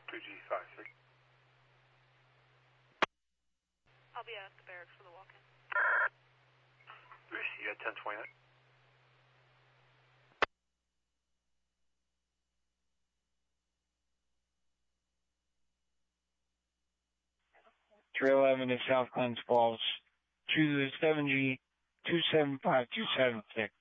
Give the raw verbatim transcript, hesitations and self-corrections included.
two G five six. I'll be at the barracks for the walk-in. Bruce, you got ten twenty-nine. three eleven to South Glens Falls, to the seven G two seven five two seven six.